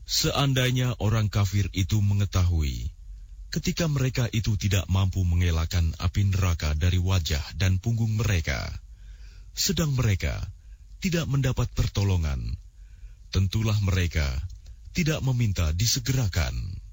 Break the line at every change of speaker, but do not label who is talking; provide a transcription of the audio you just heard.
Seandainya orang kafir itu mengetahui, ketika mereka itu tidak mampu mengelakkan api neraka dari wajah dan punggung mereka, sedang mereka tidak mendapat pertolongan, tentulah mereka tidak meminta disegerakan.